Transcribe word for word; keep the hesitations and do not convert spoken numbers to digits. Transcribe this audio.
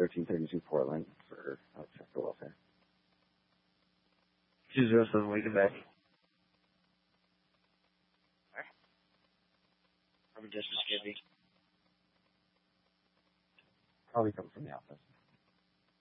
thirteen thirty-two Portland for uh, check the welfare. two zero seven, wake it back. From just Skippy. Probably come from the office.